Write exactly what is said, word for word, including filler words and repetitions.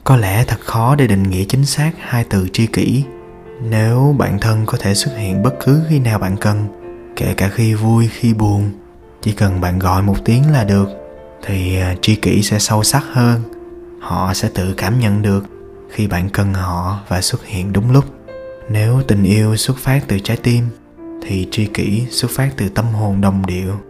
Có lẽ thật khó để định nghĩa chính xác hai từ tri kỷ. Nếu bạn thân có thể xuất hiện bất cứ khi nào bạn cần, kể cả khi vui khi buồn, chỉ cần bạn gọi một tiếng là được, thì tri kỷ sẽ sâu sắc hơn. Họ sẽ tự cảm nhận được khi bạn cần họ và xuất hiện đúng lúc. Nếu tình yêu xuất phát từ trái tim, thì tri kỷ xuất phát từ tâm hồn đồng điệu.